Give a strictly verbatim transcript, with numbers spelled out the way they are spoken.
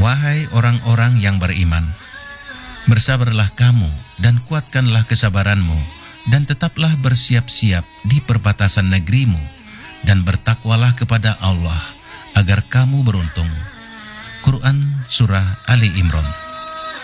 Wahai orang-orang yang beriman, bersabarlah kamu dan kuatkanlah kesabaranmu, dan tetaplah bersiap-siap di perbatasan negerimu, dan bertakwalah kepada Allah agar kamu beruntung. Quran Surah Ali Imran.